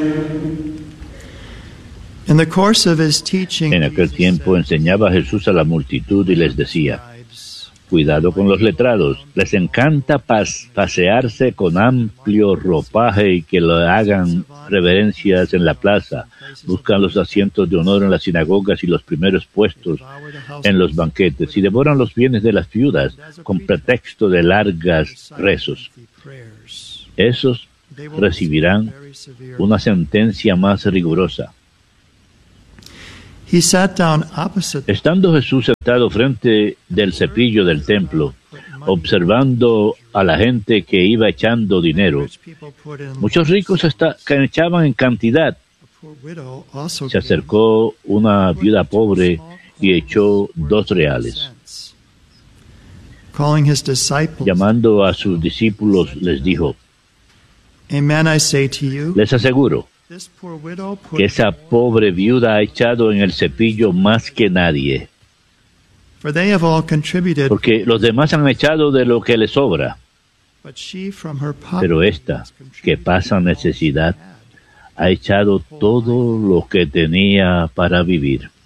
En aquel tiempo enseñaba Jesús a la multitud y les decía: cuidado con los letrados, les encanta pasearse con amplio ropaje y que le hagan reverencias en la plaza. Buscan los asientos de honor en las sinagogas y los primeros puestos en los banquetes y devoran los bienes de las viudas con pretexto de largas rezos. Esos recibirán una sentencia más rigurosa. Estando Jesús sentado frente del cepillo del templo, observando a la gente que iba echando dinero, muchos ricos echaban en cantidad. Se acercó una viuda pobre y echó 2 reales. Llamando a sus discípulos, les dijo: les aseguro que esa pobre viuda ha echado en el cepillo más que nadie, porque los demás han echado de lo que les sobra, pero esta, que pasa necesidad, ha echado todo lo que tenía para vivir.